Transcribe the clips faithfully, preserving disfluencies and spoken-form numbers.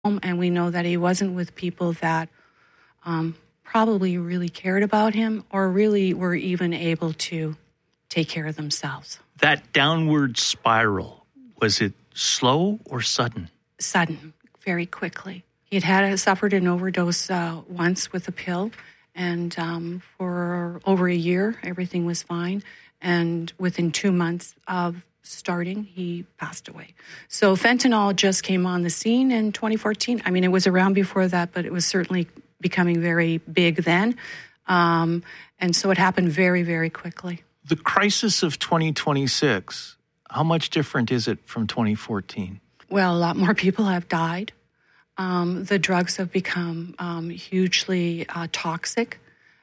and we know that he wasn't with people that um, probably really cared about him or really were even able to take care of themselves. That downward spiral, was it slow or sudden? Sudden, very quickly. He had, had suffered an overdose uh, once with a pill, and um, for over a year, everything was fine. And within two months of starting, he passed away. So fentanyl just came on the scene in twenty fourteen. I mean, it was around before that, but it was certainly becoming very big then. Um, and so it happened very, very quickly. The crisis of twenty twenty-six, how much different is it from twenty fourteen? Well, a lot more people have died. Um, the drugs have become um, hugely uh, toxic.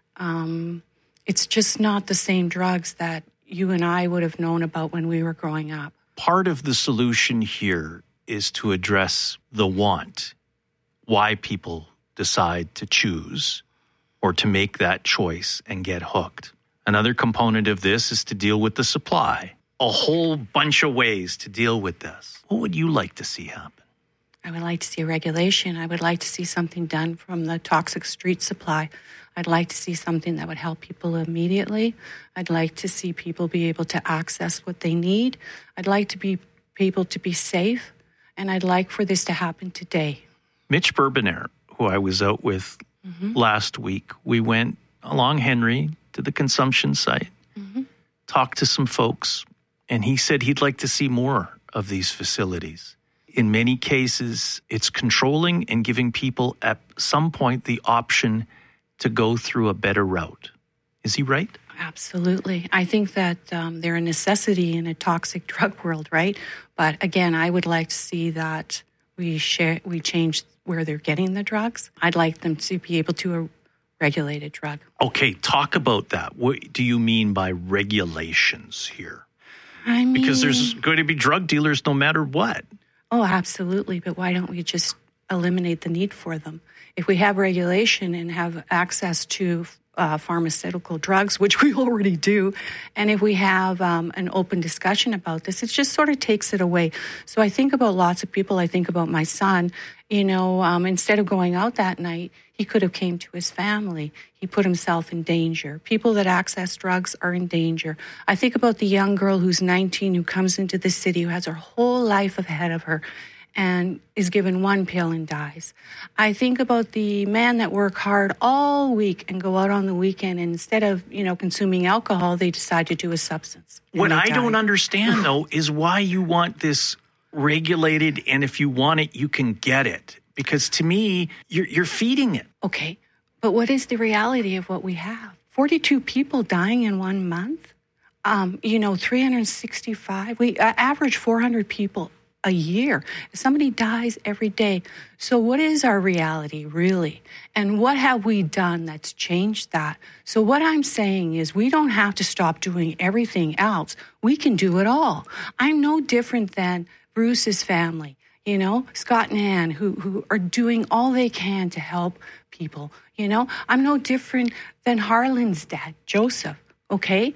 Um, it's just not the same drugs that you and I would have known about when we were growing up. Part of the solution here is to address the want, why people decide to choose or to make that choice and get hooked. Another component of this is to deal with the supply. A whole bunch of ways to deal with this. What would you like to see happen? I would like to see regulation. I would like to see something done from the toxic street supply. I'd like to see something that would help people immediately. I'd like to see people be able to access what they need. I'd like to be able to be safe, and I'd like for this to happen today. Mitch Bourbonnaire, who I was out with mm-hmm. last week, we went along Henry to the consumption site, mm-hmm. talked to some folks, and he said he'd like to see more of these facilities. In many cases, it's controlling and giving people at some point the option to go through a better route. Is he right? Absolutely. I think that um, they're a necessity in a toxic drug world, right? But again, I would like to see that we share, we change where they're getting the drugs. I'd like them to be able to uh, regulate a drug. Okay, talk about that. What do you mean by regulations here? I mean, because there's going to be drug dealers no matter what. Oh, absolutely. But why don't we just eliminate the need for them? If we have regulation and have access to uh, pharmaceutical drugs, which we already do, and if we have um, an open discussion about this, it just sort of takes it away. So I think about lots of people. I think about my son. You know, um, instead of going out that night, he could have came to his family. He put himself in danger. People that access drugs are in danger. I think about the young girl who's nineteen, who comes into the city, who has her whole life ahead of her, and is given one pill and dies. I think about the man that work hard all week and go out on the weekend, and instead of, you know, consuming alcohol, they decide to do a substance. What I die. don't understand, though, is why you want this regulated, and if you want it, you can get it. Because to me, you're, you're feeding it. Okay, but what is the reality of what we have? forty-two people dying in one month? Um, you know, three hundred sixty-five. We uh, average four hundred people a year. Somebody dies every day. So what is our reality, really? And what have we done that's changed that? So what I'm saying is we don't have to stop doing everything else. We can do it all. I'm no different than Bruce's family. You know, Scott and Ann, who, who are doing all they can to help people. You know, I'm no different than Harlan's dad, Joseph, okay?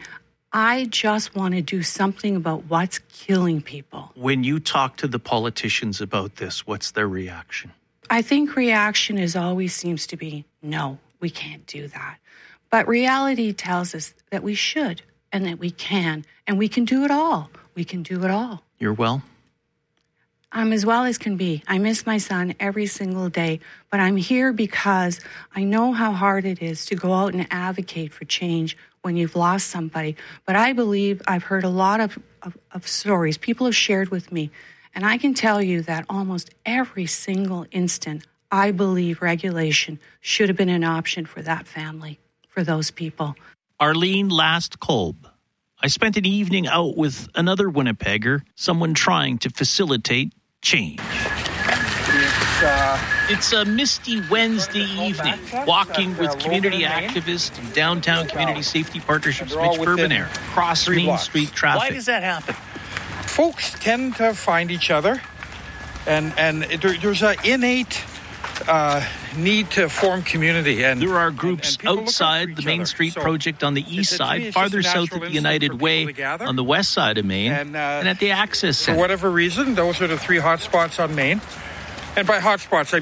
I just want to do something about what's killing people. When you talk to the politicians about this, what's their reaction? I think reaction is always seems to be, no, we can't do that. But reality tells us that we should and that we can, and we can do it all. We can do it all. You're well? I'm as well as can be. I miss my son every single day, but I'm here because I know how hard it is to go out and advocate for change when you've lost somebody. But I believe I've heard a lot of, of, of stories people have shared with me, and I can tell you that almost every single instant, I believe regulation should have been an option for that family, for those people. Arlene Last-Kolb. I spent an evening out with another Winnipegger, someone trying to facilitate change. It's, uh, it's a misty Wednesday evening, walking with community activists and downtown community safety partnerships, Mitch Bourbonnaire, across Main Street traffic. Why does that happen? Folks tend to find each other, and, and there, there's an innate uh, need to form community. And there are groups and, and outside the Main Street so project on the east side, farther south at the United Way, on the west side of Main, and, uh, and at the Access Center. For whatever reason, those are the three hot spots on Main. And by hotspots, I